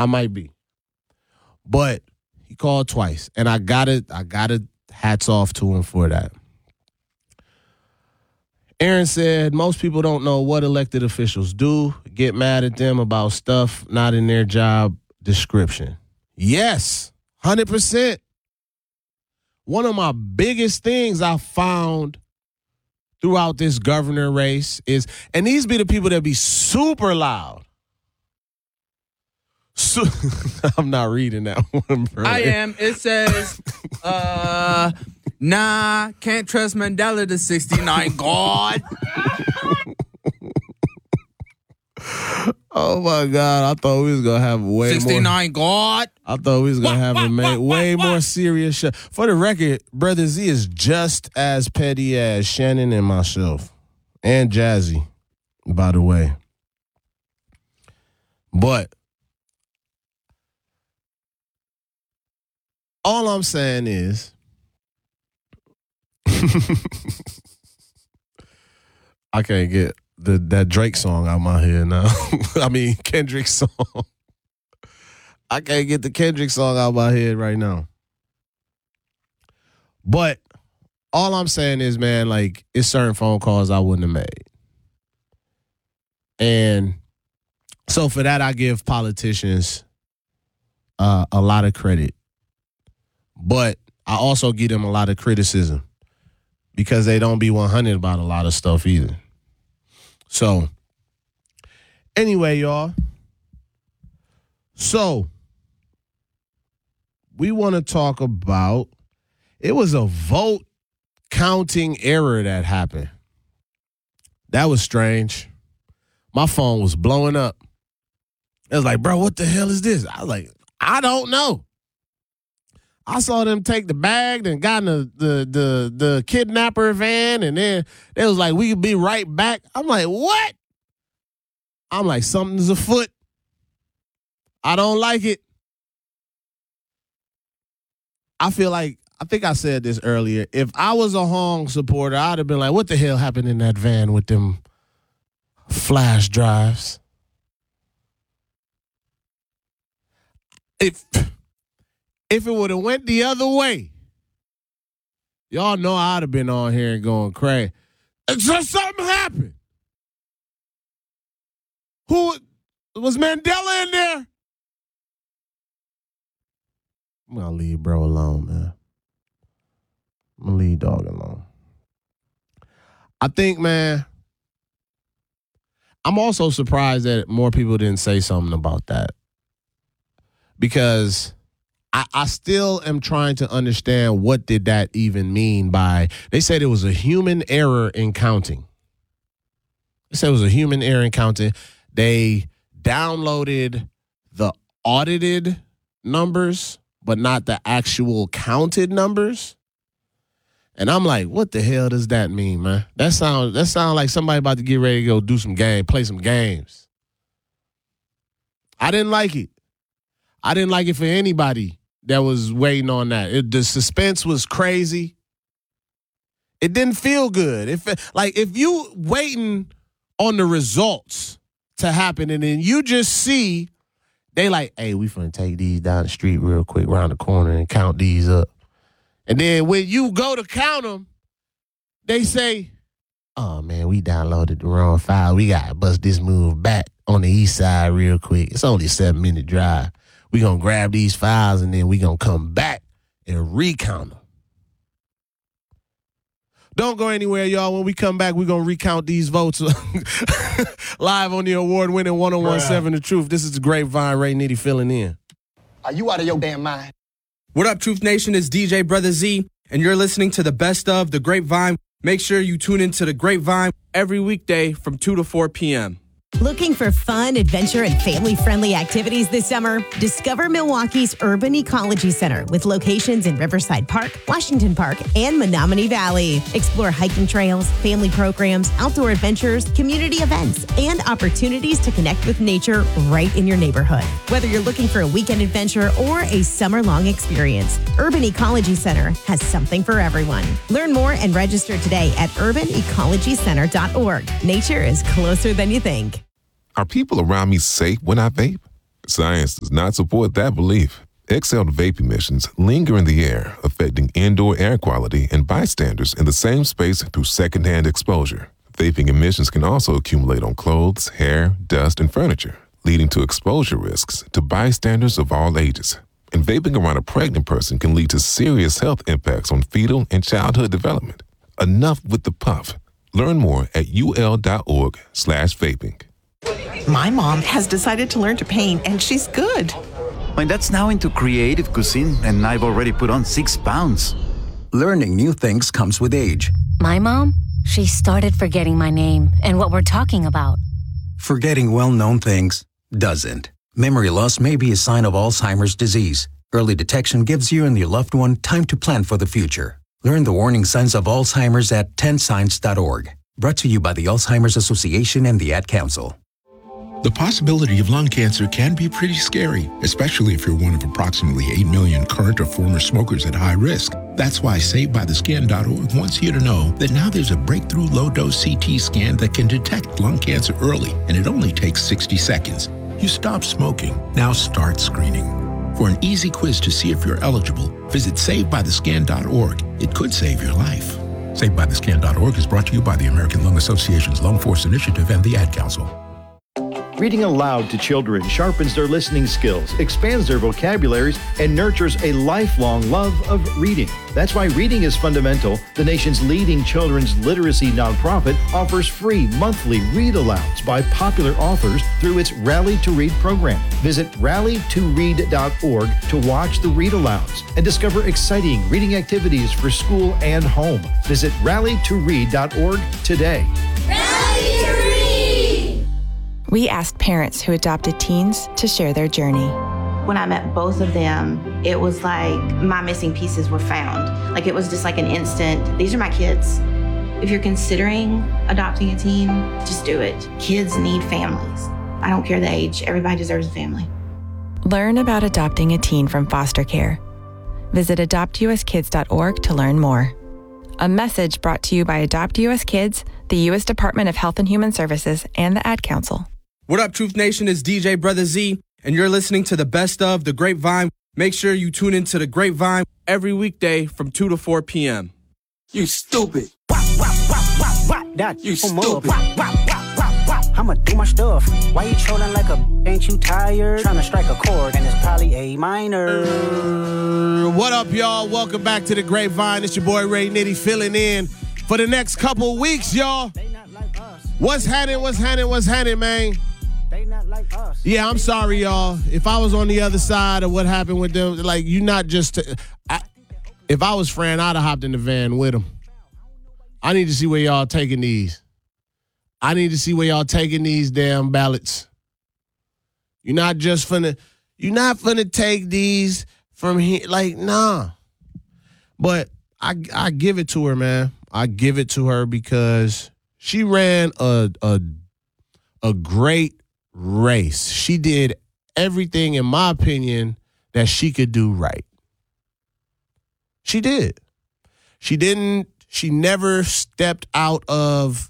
I might be. But he called twice, and I gotta hats off to him for that. Aaron said most people don't know what elected officials do, get mad at them about stuff not in their job description. Yes, 100%. One of my biggest things I found throughout this governor race is, and these be the people that be super loud. I'm not reading that one, bro. I am. It says, nah, can't trust Mandela to 69. God. Oh, my God. I thought we was going to have way 69 God. I thought we was going to have way more serious shit. For the record, Brother Z is just as petty as Shannon and myself. And Jazzy, by the way. But all I'm saying is I can't get that Drake song out my head now. I mean, Kendrick song. I can't get the Kendrick song out my head right now. But all I'm saying is, man, like, it's certain phone calls I wouldn't have made. And so for that, I give politicians a lot of credit. But I also give them a lot of criticism because they don't be 100 about a lot of stuff either. So, anyway, y'all. So, we want to talk about, it was a vote counting error that happened. That was strange. My phone was blowing up. It was like, bro, what the hell is this? I was like, I don't know. I saw them take the bag and got in the kidnapper van, and then they was like, we could be right back. I'm like, what? I'm like, something's afoot. I don't like it. I feel like, I think I said this earlier, if I was a Hong supporter, I'd have been like, what the hell happened in that van with them flash drives? If it would have went the other way, y'all know I'd have been on here and going crazy. So something happened. Who was Mandela in there? I'm gonna leave bro alone, man. I'm gonna leave dog alone. I think, man, I'm also surprised that more people didn't say something about that. Because I still am trying to understand what did that even mean by, they said it was a human error in counting. They said it was a human error in counting. They downloaded the audited numbers, but not the actual counted numbers. And I'm like, what the hell does that mean, man? That sound like somebody about to get ready to go do some play some games. I didn't like it. I didn't like it for anybody that was waiting on that. The suspense was crazy. It didn't feel good. If you waiting on the results to happen and then you just see they like, hey, we finna take these down the street real quick around the corner and count these up. And then when you go to count them, they say, oh, man, we downloaded the wrong file. We got to bust this move back on the east side real quick. It's only a 7-minute drive. We going to grab these files and then we going to come back and recount them. Don't go anywhere, y'all. When we come back, we're going to recount these votes live on the award-winning 101.7 The Truth. This is the Grapevine. Ray Nitty filling in. Are you out of your damn mind? What up, Truth Nation? It's DJ Brother Z, and you're listening to the best of The Grapevine. Make sure you tune into The Grapevine every weekday from 2 to 4 p.m. Looking for fun, adventure, and family-friendly activities this summer? Discover Milwaukee's Urban Ecology Center with locations in Riverside Park, Washington Park, and Menominee Valley. Explore hiking trails, family programs, outdoor adventures, community events, and opportunities to connect with nature right in your neighborhood. Whether you're looking for a weekend adventure or a summer-long experience, Urban Ecology Center has something for everyone. Learn more and register today at urbanecologycenter.org. Nature is closer than you think. Are people around me safe when I vape? Science does not support that belief. Exhaled vape emissions linger in the air, affecting indoor air quality and bystanders in the same space through secondhand exposure. Vaping emissions can also accumulate on clothes, hair, dust, and furniture, leading to exposure risks to bystanders of all ages. And vaping around a pregnant person can lead to serious health impacts on fetal and childhood development. Enough with the puff. Learn more at ul.org/vaping. My mom has decided to learn to paint, and she's good. My dad's now into creative cuisine, and I've already put on 6 pounds. Learning new things comes with age. My mom, she started forgetting my name and what we're talking about. Forgetting well-known things doesn't. Memory loss may be a sign of Alzheimer's disease. Early detection gives you and your loved one time to plan for the future. Learn the warning signs of Alzheimer's at 10signs.org. Brought to you by the Alzheimer's Association and the Ad Council. The possibility of lung cancer can be pretty scary, especially if you're one of approximately 8 million current or former smokers at high risk. That's why SaveByTheScan.org wants you to know that now there's a breakthrough low-dose CT scan that can detect lung cancer early, and it only takes 60 seconds. You stop smoking. Now start screening. For an easy quiz to see if you're eligible, visit SaveByTheScan.org. It could save your life. SaveByTheScan.org is brought to you by the American Lung Association's Lung Force Initiative and the Ad Council. Reading aloud to children sharpens their listening skills, expands their vocabularies, and nurtures a lifelong love of reading. That's why Reading is Fundamental, the nation's leading children's literacy nonprofit, offers free monthly read-alouds by popular authors through its Rally to Read program. Visit rallytoread.org to watch the read-alouds and discover exciting reading activities for school and home. Visit rallytoread.org today. Rally to Read! We asked parents who adopted teens to share their journey. When I met both of them, it was like my missing pieces were found. Like it was just like an instant, these are my kids. If you're considering adopting a teen, just do it. Kids need families. I don't care the age, everybody deserves a family. Learn about adopting a teen from foster care. Visit adoptuskids.org to learn more. A message brought to you by Adopt US Kids, the U.S. Department of Health and Human Services, and the Ad Council. What up, Truth Nation? It's DJ Brother Z, and you're listening to the best of The Grapevine. Make sure you tune into The Grapevine every weekday from 2 to 4 p.m. You stupid. You stupid. I'ma do my stuff. Why you trolling like a ain't you tired? Trying to strike a chord, and it's probably A minor. What up, y'all? Welcome back to The Grapevine. It's your boy Ray Nitty filling in for the next couple weeks, y'all. What's happening, man? They not like us. Yeah, I'm sorry, y'all. If I was on the other side of what happened with them, like, you not just... if I was Fran, I'd have hopped in the van with them. I need to see where y'all taking these. I need to see where y'all taking these damn ballots. You're not finna take these from here. Like, nah. But I give it to her, man. I give it to her because she ran a great race. She did everything, in my opinion, that she could do right. She did. She never stepped out of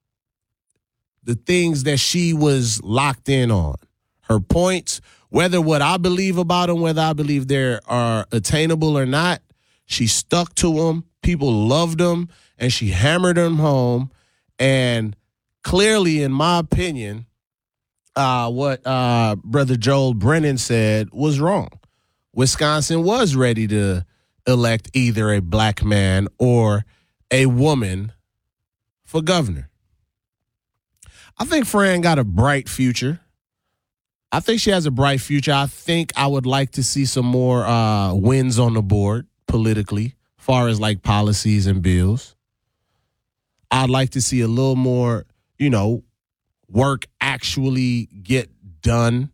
the things that she was locked in on. Her points, whether what I believe about them, whether I believe they are attainable or not, she stuck to them. People loved them, and she hammered them home. And clearly, in my opinion, what Brother Joel Brennan said was wrong. Wisconsin was ready to elect either a black man or a woman for governor. I think Fran got a bright future. I think she has a bright future. I think I would like to see some more wins on the board politically, as far as like policies and bills. I'd like to see a little more, work actually get done.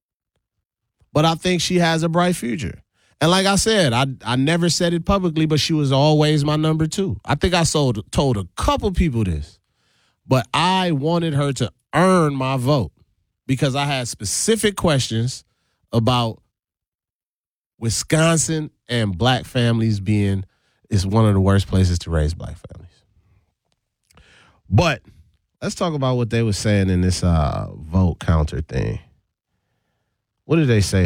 But I think she has a bright future. And like I said, I never said it publicly, but she was always my number 2. I think I told a couple people this. But I wanted her to earn my vote because I had specific questions about Wisconsin and black families is one of the worst places to raise black families. But let's talk about what they were saying in this vote counter thing. What did they say?